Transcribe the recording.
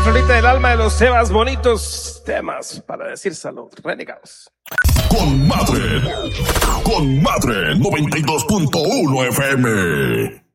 florita del alma de los Sebas, bonitos temas para decir salud. Renegados. Con Madre 92.1 FM.